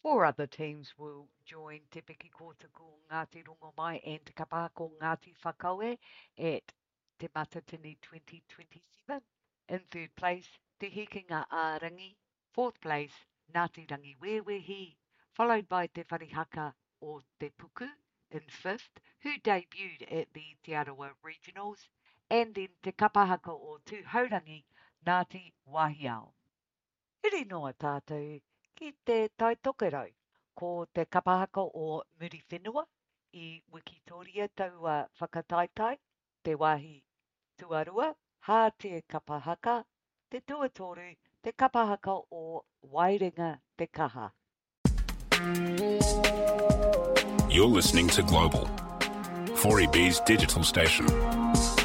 Four other teams will join Te Piki Kōta ko Ngāti Rongomai and Te Kapahako Ngāti Whakaue at Te Matatini 2027. In third place, Te Hekinga Ārangi. Fourth place, Ngāti Rangi Wewehi, followed by Te Wharihaka o Te Puku in fifth, who debuted at the Te Arawa Regionals, and then Te Kapahaka o Tūhourangi, Ngāti Wahiao. Iri noa tātou ki te taitokerau ko te kapahaka o Muri Whenua I Wikitoria taua whakataitai, te wāhi tuarua, hā te kapahaka, te tuatoru, te kapahaka o Wairinga te kaha. You're listening to Global, 4EB's digital station.